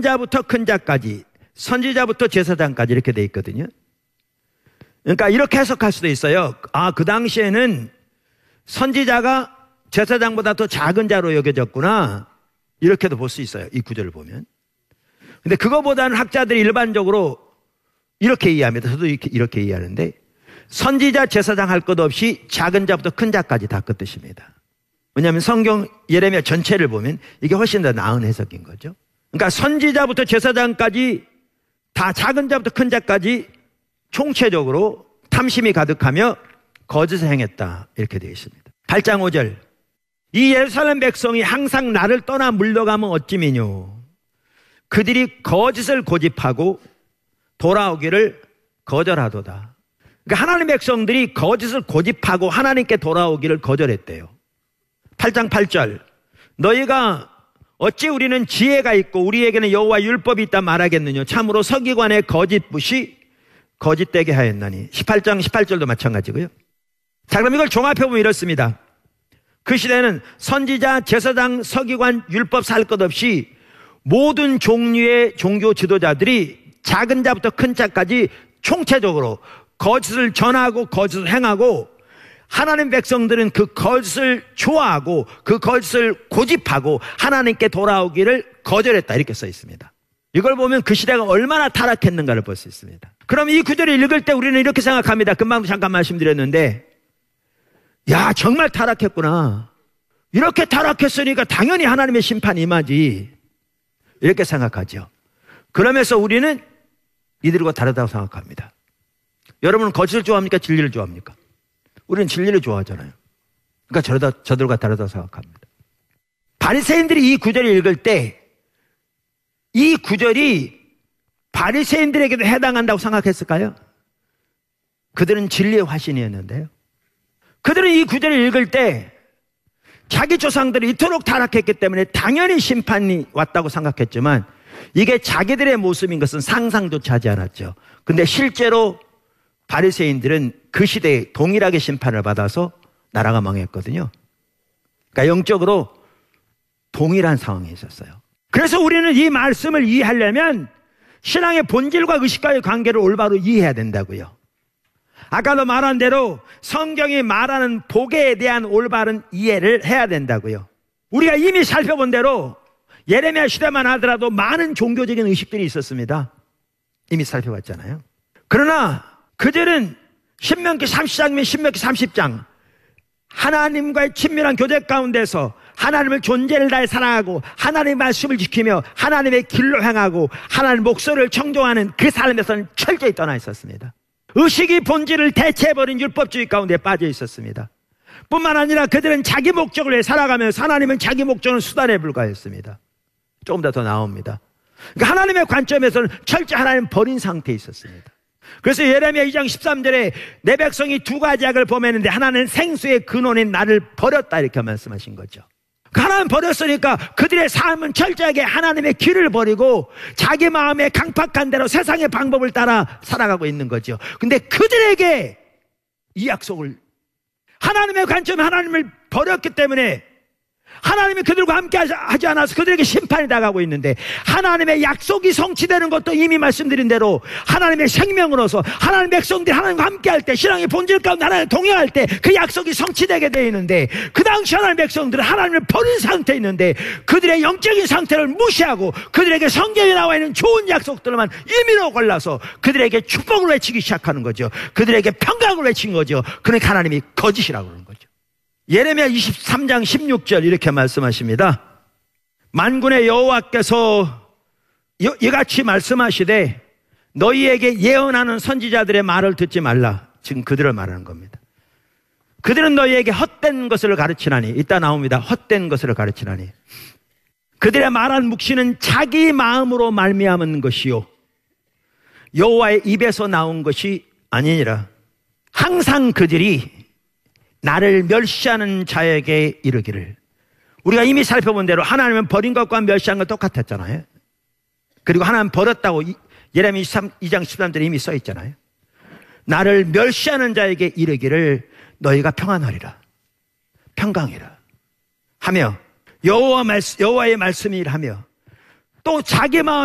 자부터 큰 자까지, 선지자부터 제사장까지 이렇게 돼 있거든요. 그러니까 이렇게 해석할 수도 있어요. 그 당시에는 선지자가 제사장보다 더 작은 자로 여겨졌구나, 이렇게도 볼 수 있어요, 이 구절을 보면. 근데 그거보다는 학자들이 일반적으로 이렇게 이해합니다. 저도 이렇게 이해하는데, 선지자, 제사장 할 것 없이 작은 자부터 큰 자까지 다 그 뜻입니다. 왜냐하면 성경 예레미야 전체를 보면 이게 훨씬 더 나은 해석인 거죠. 그러니까 선지자부터 제사장까지 다 작은 자부터 큰 자까지 총체적으로 탐심이 가득하며 거짓을 행했다, 이렇게 되어 있습니다. 8장 5절. 이 예루살렘 백성이 항상 나를 떠나 물러가면 어찌미뇨. 그들이 거짓을 고집하고 돌아오기를 거절하도다. 그러니까 하나님 백성들이 거짓을 고집하고 하나님께 돌아오기를 거절했대요. 8장 8절. 너희가 어찌 우리는 지혜가 있고 우리에게는 여호와 율법이 있다 말하겠느냐. 참으로 서기관의 거짓붓이 거짓되게 하였나니. 18장 18절도 마찬가지고요. 자, 그럼 이걸 종합해보면 이렇습니다. 그 시대는 선지자, 제사장, 서기관, 율법 살 것 없이 모든 종류의 종교 지도자들이 작은 자부터 큰 자까지 총체적으로 거짓을 전하고 거짓을 행하고, 하나님 백성들은 그 거짓을 좋아하고 그 거짓을 고집하고 하나님께 돌아오기를 거절했다, 이렇게 써 있습니다. 이걸 보면 그 시대가 얼마나 타락했는가를 볼 수 있습니다. 그럼 이 구절을 읽을 때 우리는 이렇게 생각합니다. 금방도 잠깐 말씀드렸는데, 야, 정말 타락했구나. 이렇게 타락했으니까 당연히 하나님의 심판이 임하지, 이렇게 생각하죠. 그러면서 우리는 이들과 다르다고 생각합니다. 여러분은 거짓을 좋아합니까? 진리를 좋아합니까? 우리는 진리를 좋아하잖아요. 그러니까 저들과 다르다고 생각합니다. 바리새인들이 이 구절을 읽을 때 이 구절이 바리새인들에게도 해당한다고 생각했을까요? 그들은 진리의 화신이었는데요. 그들은 이 구절을 읽을 때 자기 조상들이 이토록 타락했기 때문에 당연히 심판이 왔다고 생각했지만, 이게 자기들의 모습인 것은 상상조차 하지 않았죠. 근데 실제로 바리새인들은 그 시대에 동일하게 심판을 받아서 나라가 망했거든요. 그러니까 영적으로 동일한 상황에 있었어요. 그래서 우리는 이 말씀을 이해하려면 신앙의 본질과 의식과의 관계를 올바로 이해해야 된다고요. 아까도 말한 대로 성경이 말하는 복에 대한 올바른 이해를 해야 된다고요. 우리가 이미 살펴본 대로 예레미야 시대만 하더라도 많은 종교적인 의식들이 있었습니다. 이미 살펴봤잖아요. 그러나 그들은 신명기 30장이면 신명기 30장, 하나님과의 친밀한 교제 가운데서 하나님을 존재를 다해 사랑하고 하나님의 말씀을 지키며 하나님의 길로 행하고 하나님의 목소리를 청종하는 그 삶에서는 철저히 떠나 있었습니다. 의식이 본질을 대체해버린 율법주의 가운데 빠져 있었습니다. 뿐만 아니라 그들은 자기 목적을 위해 살아가면서 하나님은 자기 목적은 수단에 불과했습니다. 조금 더 나옵니다. 그러니까 하나님의 관점에서는 철저히 하나님 버린 상태에 있었습니다. 그래서 예레미야 2장 13절에 내 백성이 두 가지 악을 범했는데 하나는 생수의 근원인 나를 버렸다, 이렇게 말씀하신 거죠. 하나님 버렸으니까 그들의 삶은 철저하게 하나님의 길을 버리고 자기 마음의 강팍한 대로 세상의 방법을 따라 살아가고 있는 거죠. 근데 그들에게 이 약속을, 하나님의 관점에 하나님을 버렸기 때문에 하나님이 그들과 함께 하지 않아서 그들에게 심판이 다가오고 있는데, 하나님의 약속이 성취되는 것도 이미 말씀드린 대로 하나님의 생명으로서 하나님의 백성들이 하나님과 함께 할 때, 신앙의 본질 가운데 하나님 동행할 때 그 약속이 성취되게 되어 있는데, 그 당시 하나님의 백성들은 하나님을 버린 상태에 있는데 그들의 영적인 상태를 무시하고 그들에게 성경에 나와 있는 좋은 약속들만 임의로 골라서 그들에게 축복을 외치기 시작하는 거죠. 그들에게 평강을 외친 거죠. 그러니까 하나님이 거짓이라고 그러는 거죠. 예레미야 23장 16절 이렇게 말씀하십니다. 만군의 여호와께서 이같이 말씀하시되 너희에게 예언하는 선지자들의 말을 듣지 말라. 지금 그들을 말하는 겁니다. 그들은 너희에게 헛된 것을 가르치나니, 이따 나옵니다. 헛된 것을 가르치나니 그들의 말한 묵시는 자기 마음으로 말미암은 것이요 여호와의 입에서 나온 것이 아니니라. 항상 그들이 나를 멸시하는 자에게 이르기를. 우리가 이미 살펴본 대로 하나님은 버린 것과 멸시한 것 똑같았잖아요. 그리고 하나님 버렸다고 예레미야 2장 13절에 이미 써 있잖아요. 나를 멸시하는 자에게 이르기를 너희가 평안하리라, 평강이라 하며 여호와의 말씀이 일하며 또 자기 마음